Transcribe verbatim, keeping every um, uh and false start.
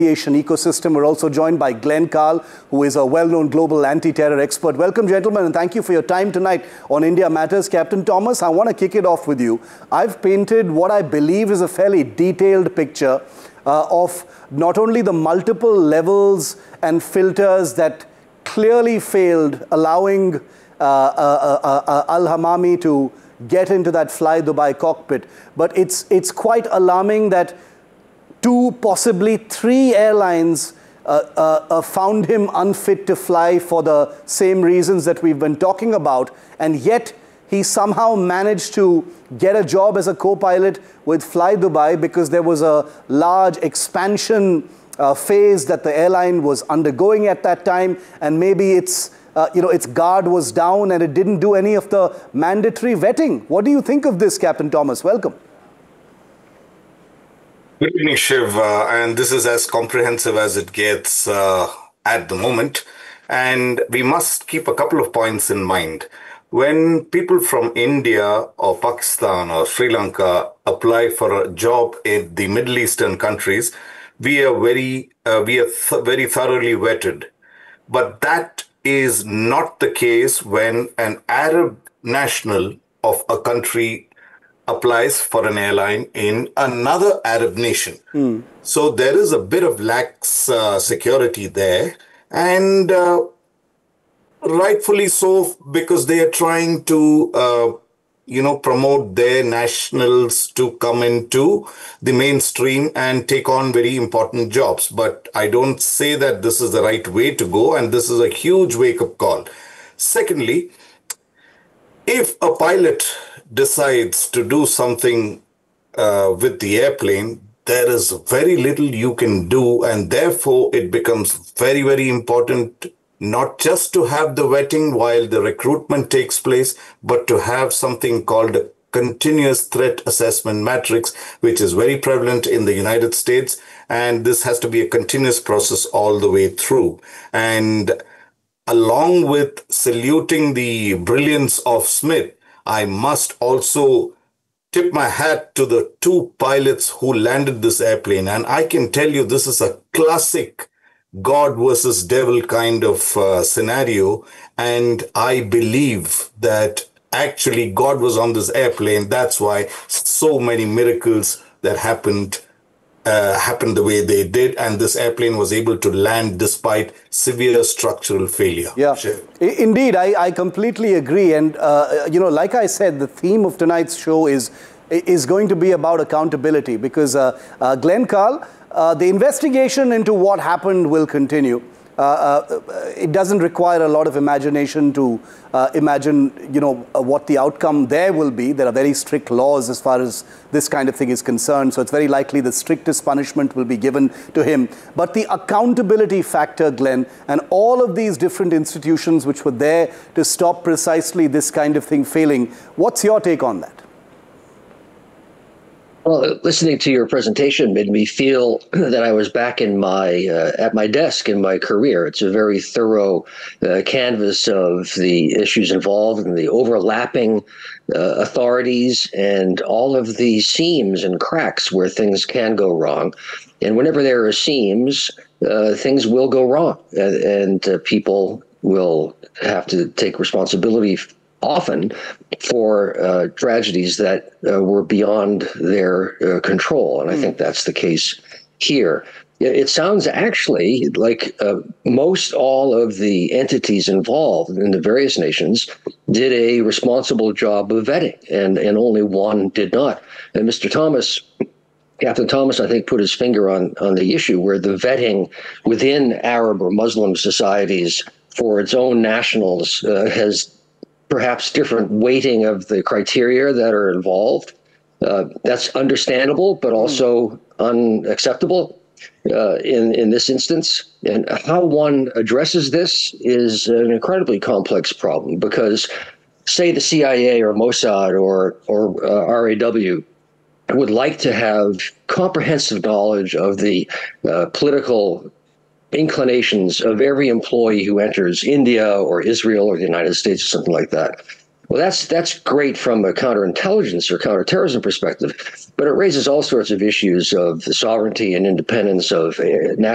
aviation ecosystem. We're also joined by Glenn Carl, who is a well-known global anti-terror expert. Welcome, gentlemen, and thank you for your time tonight on India Matters. Captain Thomas, I want to kick it off with you. I've painted what I believe is a fairly detailed picture uh, of not only the multiple levels and filters that clearly failed, allowing uh, uh, uh, uh, Al-Hamami to get into that Fly Dubai cockpit, but it's, it's quite alarming that two, possibly three airlines uh, uh, uh, found him unfit to fly for the same reasons that we've been talking about, and yet he somehow managed to get a job as a co-pilot with Fly Dubai because there was a large expansion uh, phase that the airline was undergoing at that time, and maybe it's, uh, you know, its guard was down and it didn't do any of the mandatory vetting. What do you think of this, Captain Thomas? Welcome. Good evening, Shiv, uh, and this is as comprehensive as it gets uh, at the moment. And we must keep a couple of points in mind. When people from India or Pakistan or Sri Lanka apply for a job in the Middle Eastern countries, we are very, uh, we are th very thoroughly vetted. But that is not the case when an Arab national of a country applies for an airline in another Arab nation. Mm. So there is a bit of lax uh, security there, and uh, rightfully so, because they are trying to, uh, you know, promote their nationals to come into the mainstream and take on very important jobs. But I don't say that this is the right way to go, and this is a huge wake-up call. Secondly, if a pilot decides to do something uh, with the airplane, there is very little you can do, and therefore it becomes very, very important not just to have the vetting while the recruitment takes place, but to have something called a continuous threat assessment matrix, which is very prevalent in the United States, and this has to be a continuous process all the way through. And along with saluting the brilliance of Smith, I must also tip my hat to the two pilots who landed this airplane. And I can tell you this is a classic God versus devil kind of uh, scenario. And I believe that actually God was on this airplane. That's why so many miracles that happened Uh, happened the way they did, and this airplane was able to land despite severe structural failure. Yeah, sure. Indeed, I, I completely agree. And, uh, you know, like I said, the theme of tonight's show is, is going to be about accountability because, uh, uh, Glenn Carl, uh, the investigation into what happened will continue. Uh, uh, it doesn't require a lot of imagination to uh, imagine, you know, uh, what the outcome there will be. There are very strict laws as far as this kind of thing is concerned. So it's very likely the strictest punishment will be given to him. But the accountability factor, Glenn, and all of these different institutions which were there to stop precisely this kind of thing failing, what's your take on that? Well, listening to your presentation made me feel that I was back in my uh, at my desk in my career. It's a very thorough uh, canvas of the issues involved and the overlapping uh, authorities and all of the seams and cracks where things can go wrong. And whenever there are seams, uh, things will go wrong, and, and uh, people will have to take responsibility often for uh, tragedies that uh, were beyond their uh, control. And I think that's the case here. It sounds actually like uh, most all of the entities involved in the various nations did a responsible job of vetting, and, and only one did not. And Mister Thomas, Captain Thomas, I think, put his finger on, on the issue where the vetting within Arab or Muslim societies for its own nationals uh, has perhaps different weighting of the criteria that are involved. Uh, that's understandable, but also unacceptable uh, in, in this instance. And how one addresses this is an incredibly complex problem because, say, the C I A or Mossad or, or uh, R A W would like to have comprehensive knowledge of the uh, political inclinations of every employee who enters India or Israel or the United States or something like that. Well, that's that's great from a counterintelligence or counterterrorism perspective, but it raises all sorts of issues of the sovereignty and independence of uh,